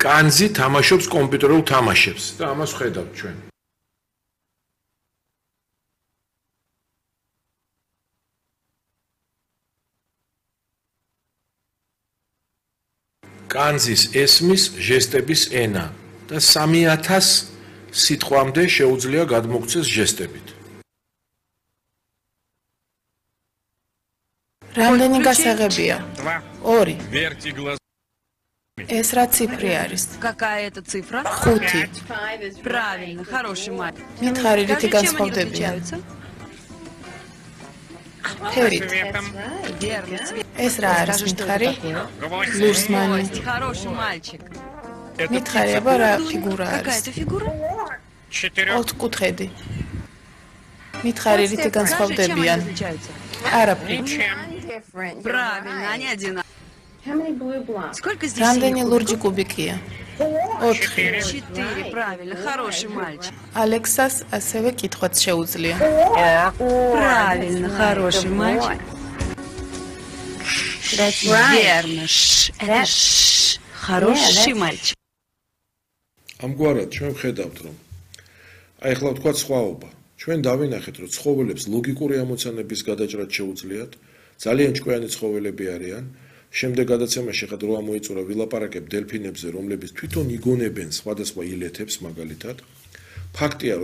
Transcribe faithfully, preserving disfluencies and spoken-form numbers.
კანძი თამაშობს კომპიუტერულ თამაშებს და ამას ხედავთ ჩვენ. კანძის ესმის ჟესტების ენა და სამი ათას სიტყვამდე შეუძლია გადმოგვცეს ჟესტებით. რამდენი გასაღებია? ორი. ეს რა ციფრი არის? Какая это цифра? ხუთი. Правильно, хороший мальчик. მითხარი რითი Скажи, чем они განსხვავდებიან? отличаются? ფერით. Верно, цвет. ეს რა არის Скажи, что მითხარი? это такое? ლურსმანი. Кость, хороший мальчик. მითხარი აბა რა ფიგურა Какая არის? это фигура? ოთხკუთხედი. მითხარი რითი Скажи, чем они განსხვავდებიან? отличаются? არაფრით. Правильно, они одинаковые. Сколько здесь რამდენი синих ლურჯი кубиков? კუბიკია? ოთხი. Четыре, правильно, хороший мальчик. ალექსას ასევე კითხვაც შეუძლია. Правильно, хороший мальчик. Верно, ш, это ш, хороший мальчик. ამგვარად ჩვენ ვხედავთ რომ აი ახლა ვთქვათ სხვაობა. ჩვენ დავინახეთ რომ ცხოველებს ლოგიკური ამოცანების გადაჭრა შეუძლიათ, ძალიან ჭკვიანი ცხოველები არიან. შემდეგ გადაცემაში ხა დრო ამოიწურა ვილაპარაკებ დელფინებზე, რომლებიც თვითონ იგონებენ სხვადასხვა ილეთებს მაგალითად. ფაქტია